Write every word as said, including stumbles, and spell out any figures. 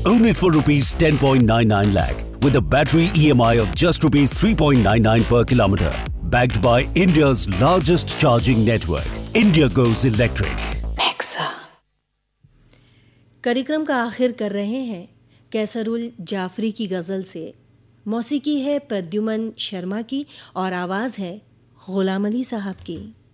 Own it for rupees ten point nine nine lakh with a battery E M I of just rupees three point nine nine per kilometer. Backed by India's largest charging network, India goes electric. Nexa. कार्यक्रम का आखिर कर रहे हैं कैसरुल जाफरी की गज़ल से। मौसीकी है प्रद्युमन शर्मा की और आवाज़ है गुलाम अली साहब की।